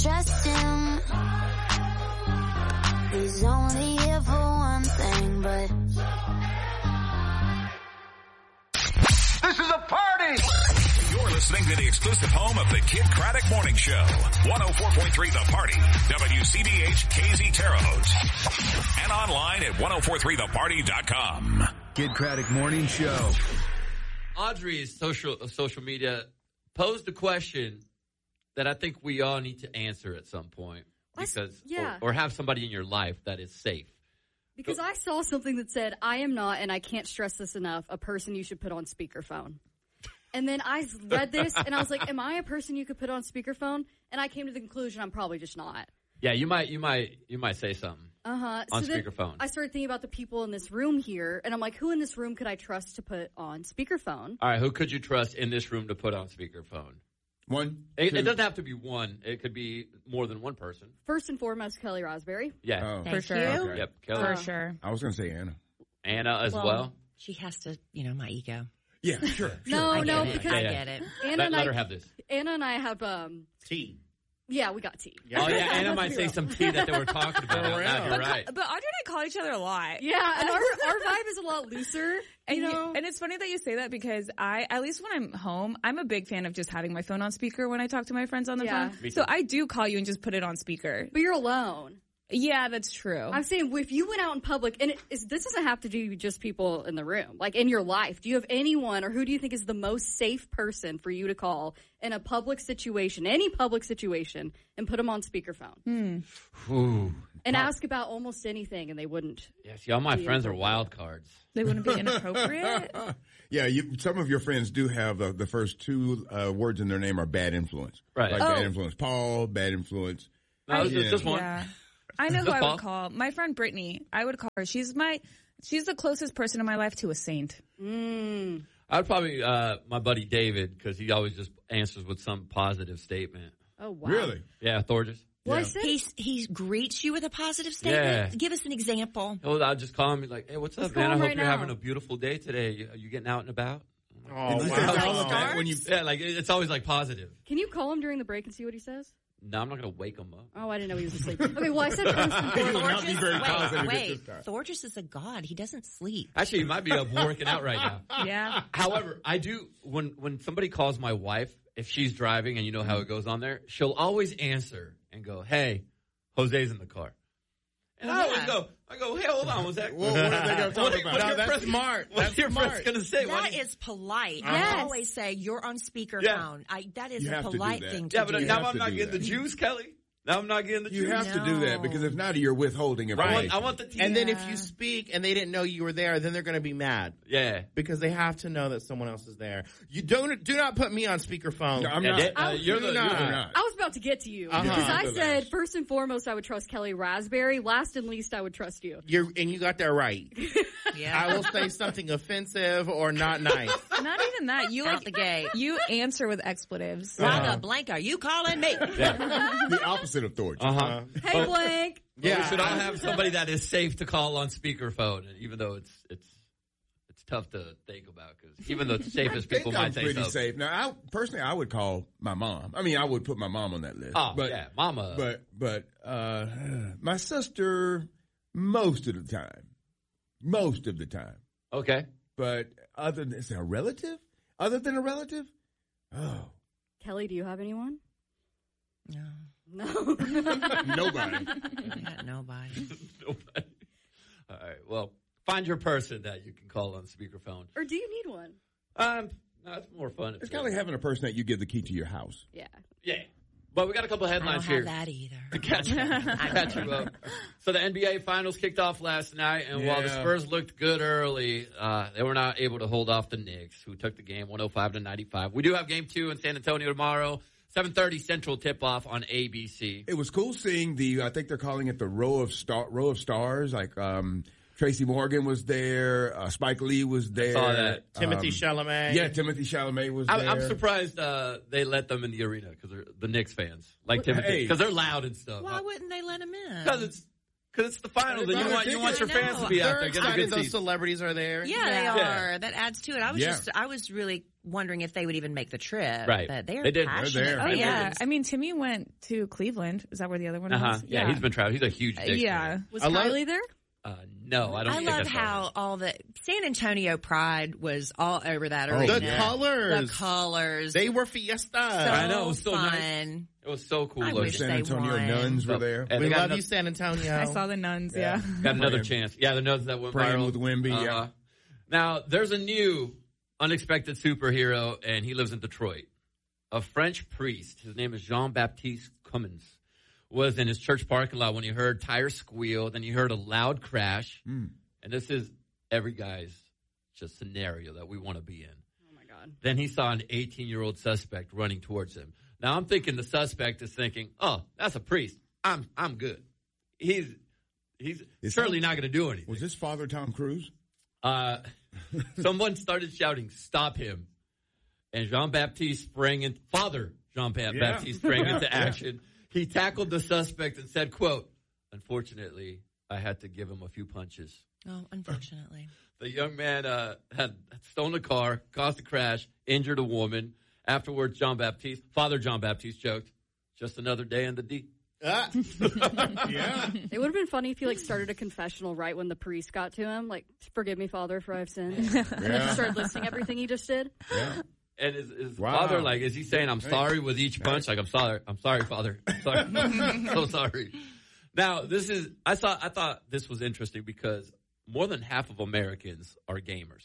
Trust him. He's only here for one thing, but this is a party! You're listening to the exclusive home of the Kid Craddock Morning Show. 104.3 The Party. WCBH KZ Terre Haute. And online at 1043theparty.com. Kid Craddock Morning Show. Audrey's social media posed a question that I think we all need to answer at some point. Because, or have somebody in your life that is safe. Because I saw something that said, I am not, and I can't stress this enough, a person you should put on speakerphone. And then I read this, and I was like, am I a person you could put on speakerphone? And I came to the conclusion I'm probably just not. Yeah, you might say something on speakerphone. I started thinking about the people in this room here, and I'm like, who in this room could I trust to put on speakerphone? All right, who could you trust in this room to put on speakerphone? One. It doesn't have to be one. It could be more than one person. First and foremost, Kelly Raspberry. Yeah. For sure. Okay. Yep, Kelly. For sure. I was going to say Anna. Anna as well. She has to, my ego. Yeah, sure. No, because I get it. Anna let her have this. Anna and I have tea. Yeah, we got tea. Oh, yeah, Anna might say some tea that they were talking about. You're right. But Audrey and I call each other a lot. Yeah, and our vibe is a lot looser. And it's funny that you say that because at least when I'm home, I'm a big fan of just having my phone on speaker when I talk to my friends on the phone. So I do call you and just put it on speaker. But you're alone. Yeah, that's true. I'm saying if you went out in public, and this doesn't have to do just people in the room, like in your life, do you have anyone or who do you think is the most safe person for you to call in a public situation, any public situation, and put them on speakerphone? And ask about almost anything, and they wouldn't. Yeah, see, all my friends are wild cards. They wouldn't be inappropriate? Yeah, some of your friends do have the first two words in their name are bad influence. Right. Like bad influence. Paul, bad influence. No, it's just one. Yeah. I know who I would call. My friend Brittany. I would call her. She's the closest person in my life to a saint. I'd probably my buddy David because he always just answers with some positive statement. Oh wow! Really? Yeah, Thorges. Well, yeah. He greets you with a positive statement. Yeah. Give us an example. I'll just call him and be like, "Hey, what's up, man? I hope you're having a beautiful day today. Are you getting out and about?" Oh, wow. It's always like positive. Can you call him during the break and see what he says? No, I'm not going to wake him up. Oh, I didn't know he was asleep. Okay, well, I said first and foremost. Wait. Thorges is a god. He doesn't sleep. Actually, he might be up working out right now. Yeah. However, I do, when somebody calls my wife, if she's driving and you know how it goes on there, she'll always answer and go, hey, Jose's in the car. And I always go, hey, hold on, was that? What are they going to talk about? That's smart. What's your friend going to say? That is polite. Yes. I always say, you're on speakerphone. Yeah. That is a polite thing to do. Yeah, but now I'm not getting the juice, Kelly. Now I'm not getting the juice. You have to do that because if not, you're withholding information. I want the tea. And then if you speak and they didn't know you were there, then they're going to be mad. Yeah. Because they have to know that someone else is there. You do not put me on speakerphone. No, I'm not. You're not. I was about to get to you. Because I said, first and foremost, I would trust Kelly Raspberry. Last and least, I would trust you. You got that right. Yeah. I will say something offensive or not nice. Not even that. You Out the gate. You answer with expletives. Rhonda Blank, are you calling me? The opposite of Thorges. Hey, Blank. Yeah, we should all have somebody that is safe to call on speakerphone, even though it's tough to think about because even the safest people might say pretty safe. Now, personally, I would call my mom. I mean, I would put my mom on that list. Oh, yeah, mama. But my sister, most of the time. Okay. But other than a relative? Other than a relative? Oh. Kelly, do you have anyone? No. Nobody. Nobody. All right. Well, find your person that you can call on speakerphone. Or do you need one? No, it's more fun. It's kind of like having a person that you give the key to your house. Yeah. Yeah. But we got a couple of headlines I don't here. have that either. To catch you up. So the NBA Finals kicked off last night, and while the Spurs looked good early, they were not able to hold off the Knicks, who took the game 105-95. We do have Game 2 in San Antonio tomorrow. 7:30 Central tip-off on ABC. It was cool seeing I think they're calling it the row of stars. Like Tracy Morgan was there. Spike Lee was there. I saw that. Timothy Chalamet. Yeah, Timothy Chalamet was there. I'm surprised they let them in the arena because they're the Knicks fans. Like Timothy. Because they're loud and stuff. Why wouldn't they let him in? Because Because it's the finals, and you want your fans to be out there. Get a good those seat. celebrities are there. Yeah, they are. That adds to it. I was really wondering if they would even make the trip. Right. But they did. passionate. They're there. Oh, yeah. fans. I mean, Timmy went to Cleveland. Is that where the other one was? Yeah, he's been traveling. He's a huge Knicks fan. Was Kylie there? No, I don't think love that's how all the San Antonio pride was all over that arena. The colors. They were fiesta. I know. It was so fun. Nice. It was so cool. I wish San Antonio they won. Nuns were there. And We love you, San Antonio. I saw the Nuns, yeah. Got another chance. Yeah, the Nuns that went Praying viral. with Wemby, yeah. Now, there's a new unexpected superhero, and he lives in Detroit. A French priest, his name is Jean-Baptiste Cummins, was in his church parking lot when he heard tires squeal, then he heard a loud crash. And this is every guy's just scenario that we want to be in. Oh, my God. Then he saw an 18-year-old suspect running towards him. Now, I'm thinking the suspect is thinking, oh, that's a priest. I'm good. He's certainly not going to do anything. Was this Father Tom Cruise? Someone started shouting, stop him. And Father Jean-Baptiste sprang into action. He tackled the suspect and said, quote, unfortunately, I had to give him a few punches. Oh, unfortunately. The young man had stolen a car, caused a crash, injured a woman. Afterwards, Father Jean-Baptiste joked, just another day in the D. Yeah. It would have been funny if he started a confessional right when the priest got to him, like, forgive me, Father, for I've sinned. And then started listing everything he just did. Yeah. And his father, is he saying, I'm sorry with each punch? Like, I'm sorry, Father. I'm sorry. So sorry. Now, I thought this was interesting because more than half of Americans are gamers.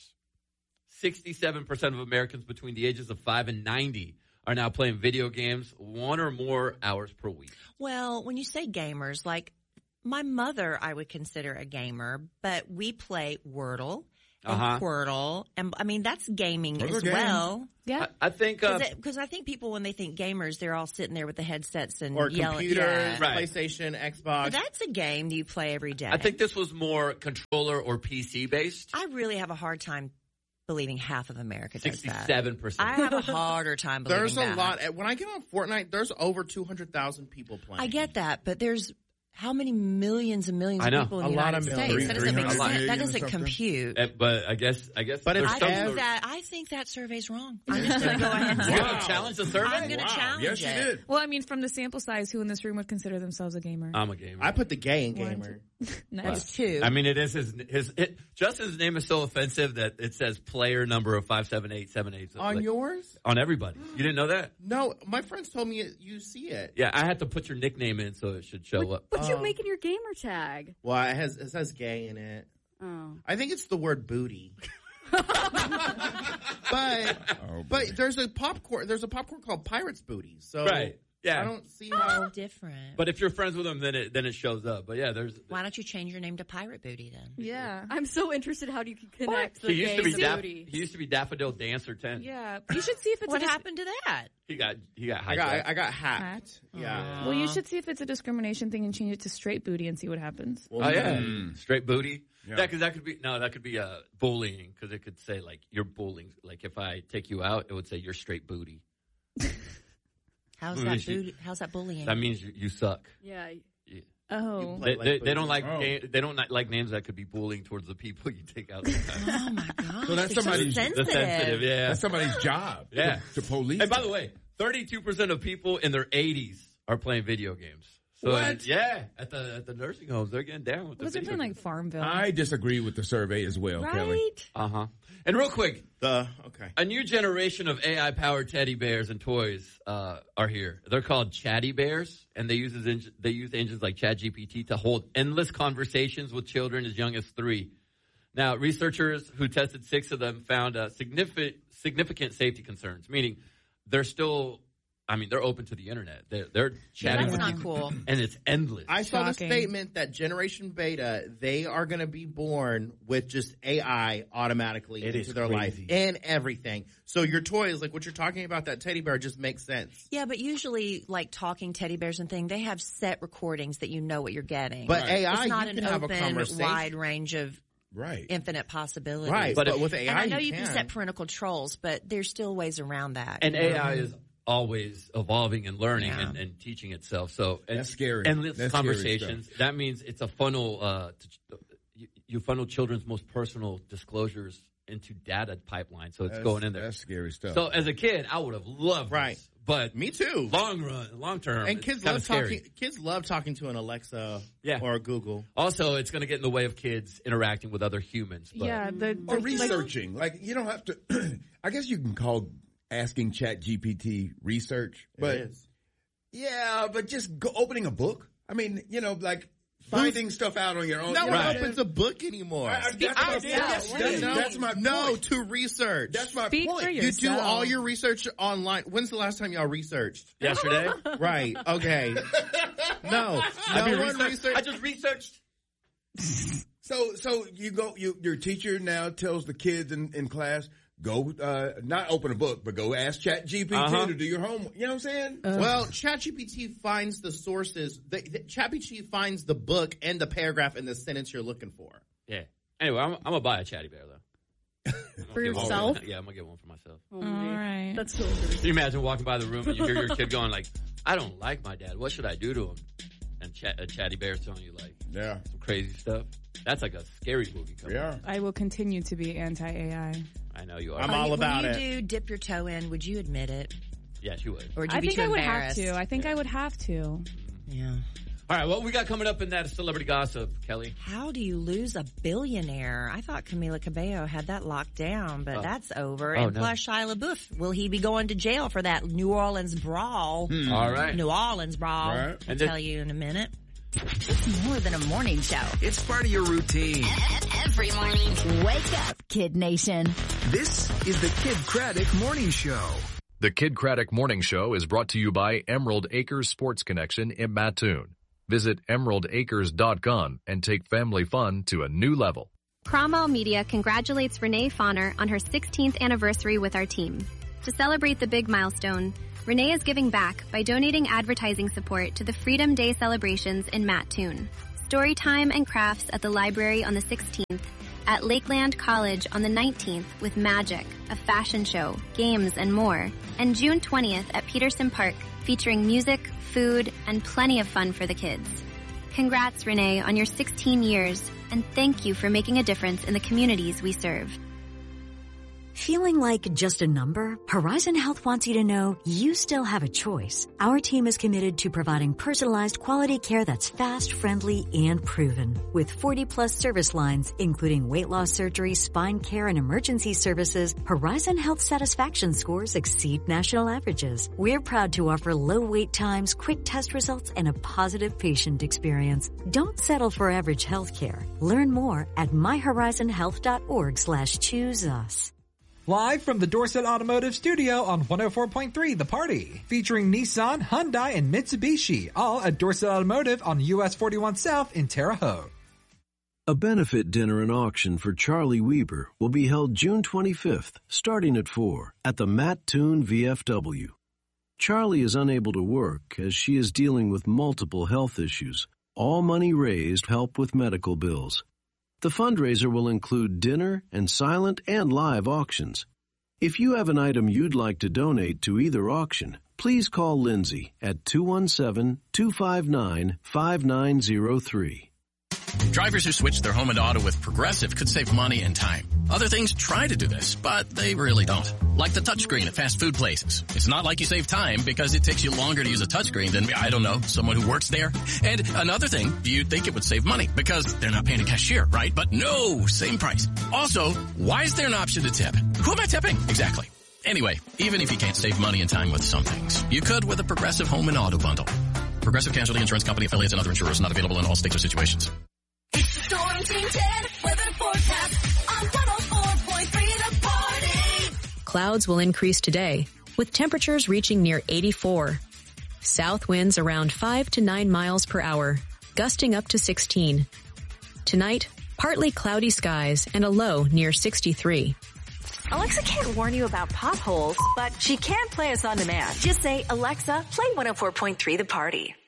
67% of Americans between the ages of 5 and 90 are now playing video games 1 or more hours per week. Well, when you say gamers, like my mother, I would consider a gamer, but we play Wordle and Quirtle, and I mean that's gaming as well. Yeah, I think because I think people when they think gamers, they're all sitting there with the headsets and or yelling. Computer, Right. PlayStation, Xbox. That's a game you play every day. I think this was more controller or PC based. I really have a hard time believing half of America does that. 67%. I have a harder time believing There's that. a lot. When I get on Fortnite, there's over 200,000 people playing. I get that, but there's how many millions and millions I know. of people in A the lot United of States? millions. That doesn't make 300 sense. That million doesn't or something. compute. But I guess. But there's it's some I think that survey's wrong. I'm just going to go ahead and say You're it. going to challenge the survey? I'm going to challenge Yes, you it. did. Well, I mean, from the sample size, who in this room would consider themselves a gamer? I'm a gamer. I put the gay in gamer. That's two. I mean, it is Justin's name is so offensive that it says player number of 57878 On yours? on everybody. You didn't know that? No, my friends told me you see it. Yeah, I had to put your nickname in so it should show up. But you making your gamer tag. Well, it says gay in it. Oh. I think it's the word booty. but there's a popcorn called Pirates Booty. So Right. Yeah. I don't see how different. But if you're friends with them, then it shows up. But yeah, there's. Why don't you change your name to Pirate Booty then? Yeah. I'm so interested how you can connect the He used gay to be Daffodil Dancer 10. Yeah. You should see if it's What happened to that? He got I got hacked. Yeah. Well, you should see if it's a discrimination thing and change it to straight booty and see what happens. Oh yeah, straight booty. Yeah. Yeah, because that could be bullying because it could say like you're bullying. Like if I take you out, it would say you're straight booty. How's that booty? How's that bullying? That means you suck. Yeah. Oh. They don't like they don't like names that could be bullying towards the people you take out. Oh my gosh. So that's somebody's sensitive. Yeah. That's somebody's job. Yeah. To police. And by the way, 32% of people in their 80s are playing video games. So What? Yeah, at the nursing homes, they're getting down with the Was it video playing games. like Farmville? I disagree with the survey as well, Kelly. Right? And real quick, Okay. a new generation of AI-powered teddy bears and toys are here. They're called Chatty Bears, and they use engines like ChatGPT to hold endless conversations with children as young as 3. Now, researchers who tested 6 of them found significant safety concerns, meaning they're open to the internet. They're chatting. That's with not you, cool. and it's endless. I saw the Shocking. statement that Generation Beta, they are going to be born with just AI automatically It into is their life crazy. and everything. So your toys, like what you're talking about, that teddy bear just makes sense. Yeah, but usually, like talking teddy bears and thing, they have set recordings that you know what you're getting. But AI, it's not you an can have a open, conversation. wide range of Right. infinite possibilities. Right, but with AI, and I know you can can set parental controls, but there's still ways around that. And AI is always evolving and learning and teaching itself. So that's scary. Endless conversations. That means it's a funnel. You funnel children's most personal disclosures into data pipeline, so it's going in there. That's scary stuff. So as a kid, I would have loved this, but me too. Long term, and kids love talking. Kids love talking to an Alexa or a Google. Also, it's going to get in the way of kids interacting with other humans. But. Or researching. Like you don't have to. I guess you can call asking ChatGPT research, but but just opening a book. I mean, like. Finding stuff out on your own. No one opens a book anymore. That's my point. No, to research. That's my point. You do all your research online. When's the last time y'all researched? Yesterday. Right. Okay. No one researched. I just researched. So you go. Your teacher now tells the kids in class, go not open a book, but go ask ChatGPT to do your homework. You know what I'm saying? Well, ChatGPT finds the sources. ChatGPT finds the book and the paragraph in the sentence you're looking for. Yeah. Anyway, I'm gonna buy a Chatty Bear though. For yourself? Yeah, I'm gonna get one for myself. All right. That's so good. Can you imagine walking by the room and you hear your kid going like, "I don't like my dad. What should I do to him?" And a Chatty Bear telling you like, some crazy stuff. That's like a scary movie coming out. I will continue to be anti-AI. I know you are. I'm all about it. When you do dip your toe in, would you admit it? Yes, you would. Or would you be too embarrassed? I think I would have to. Yeah. All right, what we got coming up in that celebrity gossip, Kelly? How do you lose a billionaire? I thought Camila Cabello had that locked down, but that's over. And plus, Shia LaBeouf, will he be going to jail for that New Orleans brawl? All right. New Orleans brawl. Right. I'll tell you in a minute. It's more than a morning show. It's part of your routine. Every morning. Wake up, Kid Nation. This is the Kid Craddock Morning Show. The Kid Craddock Morning Show is brought to you by Emerald Acres Sports Connection in Mattoon. Visit emeraldacres.com and take family fun to a new level. Cromwell Media congratulates Renee Fauner on her 16th anniversary with our team. To celebrate the big milestone, Renee is giving back by donating advertising support to the Freedom Day celebrations in Mattoon, Storytime and crafts at the library on the 16th, at Lakeland College on the 19th with magic, a fashion show, games, and more, and June 20th at Peterson Park featuring music, food, and plenty of fun for the kids. Congrats, Renee, on your 16 years, and thank you for making a difference in the communities we serve. Feeling like just a number? Horizon Health wants you to know you still have a choice. Our team is committed to providing personalized quality care that's fast, friendly, and proven. With 40-plus service lines, including weight loss surgery, spine care, and emergency services, Horizon Health satisfaction scores exceed national averages. We're proud to offer low wait times, quick test results, and a positive patient experience. Don't settle for average health care. Learn more at myhorizonhealth.org/choose us. Live from the Dorset Automotive Studio on 104.3 The Party, featuring Nissan, Hyundai, and Mitsubishi, all at Dorset Automotive on US 41 South in Terre Haute. A benefit dinner and auction for Charlie Weber will be held June 25th, starting at 4, at the Mattoon VFW. Charlie is unable to work as she is dealing with multiple health issues. All money raised help with medical bills. The fundraiser will include dinner and silent and live auctions. If you have an item you'd like to donate to either auction, please call Lindsay at 217-259-5903. Drivers who switch their home and auto with Progressive could save money and time. Other things try to do this, but they really don't. Like the touchscreen at fast food places. It's not like you save time because it takes you longer to use a touchscreen than, I don't know, someone who works there. And another thing, you'd think it would save money because they're not paying a cashier, right? But no, same price. Also, why is there an option to tip? Who am I tipping? Exactly. Anyway, even if you can't save money and time with some things, you could with a Progressive home and auto bundle. Progressive Casualty Insurance Company, affiliates, and other insurers not available in all states or situations. Storm Team 10 weather forecast on 104.3 The Party. Clouds will increase today, with temperatures reaching near 84. South winds around 5 to 9 miles per hour, gusting up to 16. Tonight, partly cloudy skies and a low near 63. Alexa can't warn you about potholes, but she can play us on demand. Just say, Alexa, play 104.3 The Party.